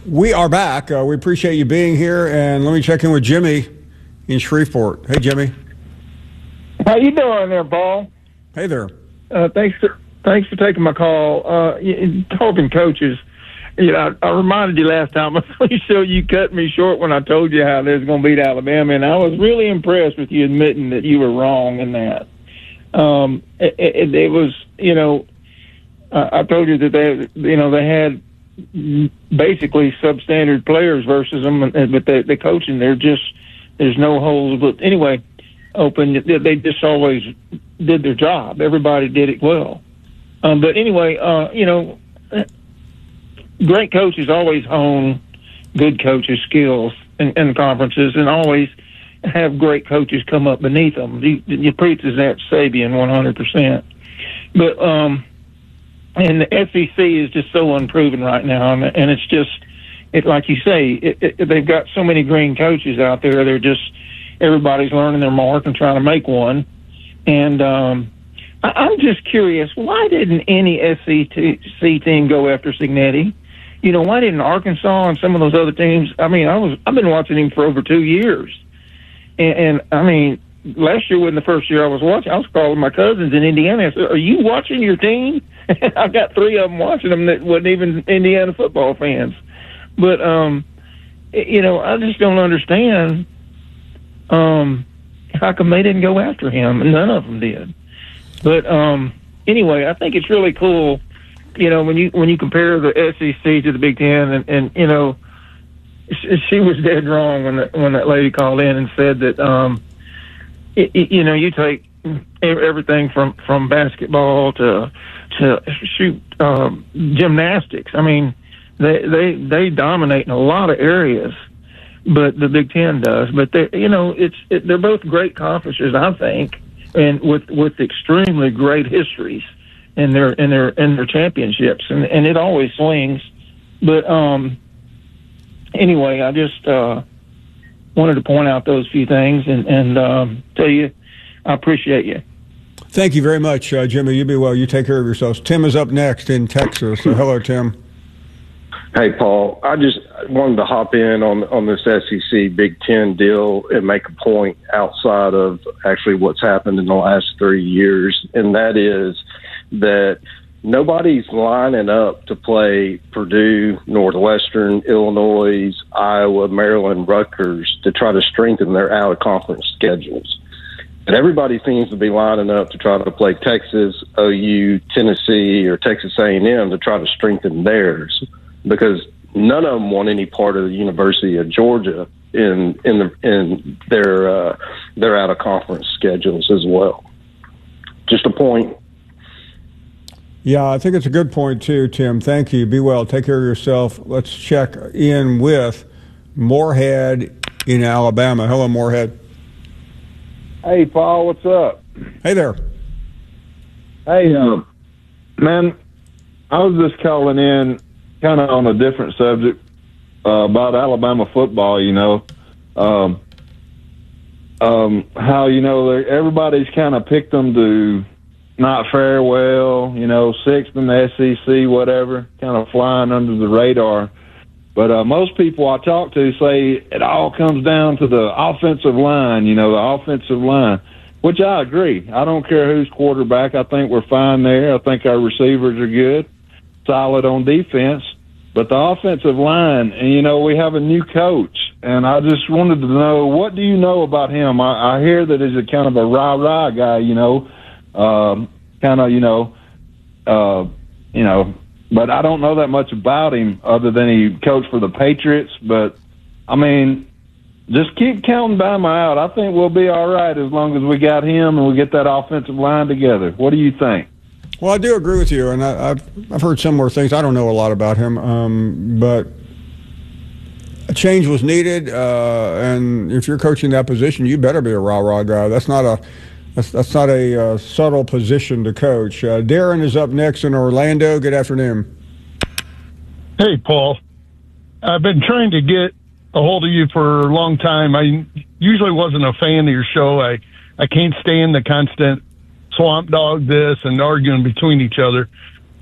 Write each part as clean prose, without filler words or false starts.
We are back. We appreciate you being here, and let me check in with Jimmy in Shreveport. Hey, Jimmy. How you doing there, Paul? Hey there. Thanks for taking my call. Talking coaches, I reminded you last time. I'm pretty sure you cut me short when I told you how they was going to beat Alabama, and I was really impressed with you admitting that you were wrong in that. It was, I told you that they had basically substandard players versus them, but the coaching, there's no holes. But anyway, they just always did their job. Everybody did it well. But anyway, great coaches always hone good coaches' skills in conferences, and always have great coaches come up beneath them. You preach as that Sabian 100%. But and the SEC is just so unproven right now, and it's just, like you say, they've got so many green coaches out there. They're just, everybody's learning their mark and trying to make one. And I'm just curious, why didn't any SEC team go after Cignetti? Why didn't Arkansas and some of those other teams? I mean, I've been watching him for over 2 years, and I mean, last year wasn't the first year I was watching. I was calling my cousins in Indiana. I said, "Are you watching your team?" I got 3 of them watching them that wasn't even Indiana football fans. But I just don't understand how come they didn't go after him. None of them did. But anyway, I think it's really cool. When you compare the SEC to the Big Ten, and she was dead wrong when that lady called in and said that you take everything from basketball to shoot gymnastics. I mean, they dominate in a lot of areas, but the Big Ten does. But they're both great conferences, I think, and with extremely great histories in their championships, and it always swings. But anyway, I just wanted to point out those few things and tell you I appreciate you. Thank you very much, Jimmy. You be well. You take care of yourselves. Tim is up next in Texas. Hello, Tim. Hey, Paul. I just wanted to hop in on this SEC Big Ten deal and make a point outside of actually what's happened in the last 3 years, and that is that nobody's lining up to play Purdue, Northwestern, Illinois, Iowa, Maryland, Rutgers to try to strengthen their out-of-conference schedules. And everybody seems to be lining up to try to play Texas, OU, Tennessee, or Texas A&M to try to strengthen theirs, because none of them want any part of the University of Georgia in their out-of-conference schedules as well. Just a point. Yeah, I think it's a good point too, Tim. Thank you. Be well. Take care of yourself. Let's check in with Moorhead in Alabama. Hello, Moorhead. Hey, Paul, what's up? Hey there. Hey, man, I was just calling in kind of on a different subject about Alabama football, how, everybody's kind of picked them to not fare well, 6th in the SEC, whatever, kind of flying under the radar. But most people I talk to say it all comes down to the offensive line, the offensive line, which I agree. I don't care who's quarterback. I think we're fine there. I think our receivers are good, solid on defense. But the offensive line, and, we have a new coach, and I just wanted to know, what do you know about him? I hear that he's a kind of a rah-rah guy, but I don't know that much about him other than he coached for the Patriots. But, just keep counting Bama out. I think we'll be all right as long as we got him and we get that offensive line together. What do you think? Well, I do agree with you, and I've heard similar things. I don't know a lot about him, but a change was needed, and if you're coaching that position, you better be a rah-rah guy. That's not a subtle position to coach. Darren is up next in Orlando. Good afternoon. Hey, Paul. I've been trying to get a hold of you for a long time. I usually wasn't a fan of your show. I can't stand the constant swamp dog this and arguing between each other.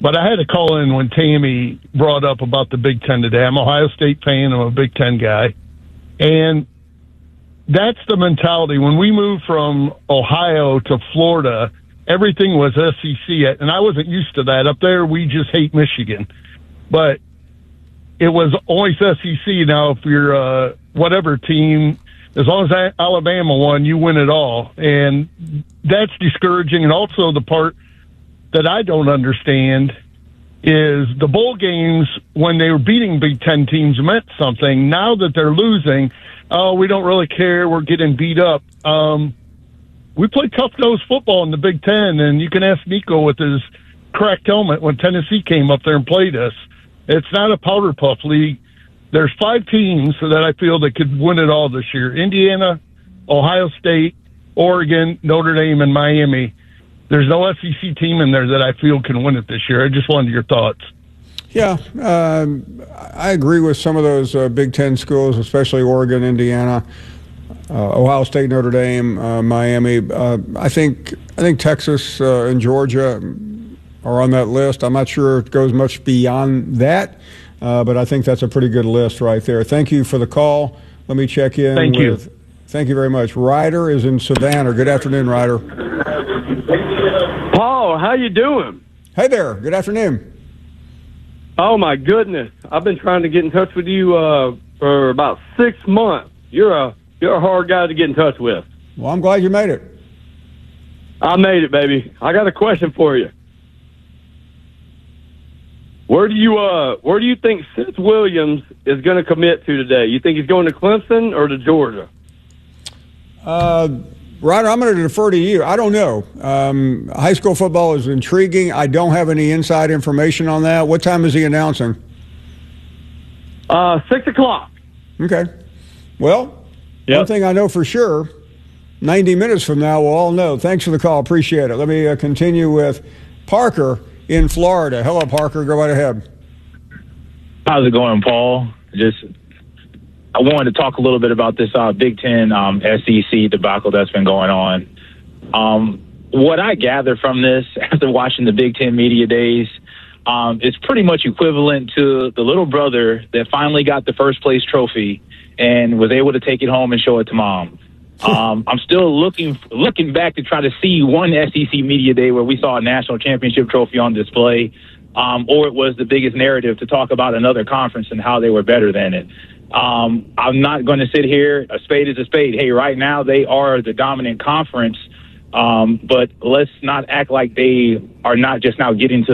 But I had to call in when Tammy brought up about the Big Ten today. I'm an Ohio State fan. I'm a Big Ten guy. And that's the mentality. When we moved from Ohio to Florida, everything was SEC. And I wasn't used to that. Up there, we just hate Michigan. But it was always SEC. Now, if you're whatever team, as long as Alabama won, you win it all. And that's discouraging. And also the part that I don't understand is the bowl games, when they were beating Big Ten teams, meant something. Now that they're losing, oh, we don't really care, we're getting beat up. We played tough-nosed football in the Big Ten, and you can ask Nico with his cracked helmet when Tennessee came up there and played us. It's not a powder puff league. There's 5 teams that I feel that could win it all this year: Indiana, Ohio State, Oregon, Notre Dame, and Miami. There's no SEC team in there that I feel can win it this year. I just wanted your thoughts. Yeah, I agree with some of those Big Ten schools, especially Oregon, Indiana, Ohio State, Notre Dame, Miami. I think Texas and Georgia are on that list. I'm not sure it goes much beyond that, but I think that's a pretty good list right there. Thank you for the call. Let me check in. Thank you. Thank you very much. Ryder is in Savannah. Good afternoon, Ryder. Paul, how you doing? Hey there. Good afternoon. Oh, my goodness. I've been trying to get in touch with you for about 6 months. You're a hard guy to get in touch with. Well, I'm glad you made it. I made it, baby. I got a question for you. Where do you think Seth Williams is going to commit to today? You think he's going to Clemson or to Georgia? Ryder, I'm going to defer to you. I don't know. High school football is intriguing. I don't have any inside information on that. What time is he announcing? 6 o'clock. Okay. Well, Yep. One thing I know for sure, 90 minutes from now, we'll all know. Thanks for the call. Appreciate it. Let me continue with Parker in Florida. Hello, Parker. Go right ahead. How's it going, Paul? I wanted to talk a little bit about this Big Ten SEC debacle that's been going on. What I gather from this after watching the Big Ten media days is pretty much equivalent to the little brother that finally got the first place trophy and was able to take it home and show it to mom. I'm still looking back to try to see one SEC media day where we saw a national championship trophy on display, or it was the biggest narrative to talk about another conference and how they were better than it. I'm not going to sit here. A spade is a spade. Hey, right now they are the dominant conference, but let's not act like they are not just now getting to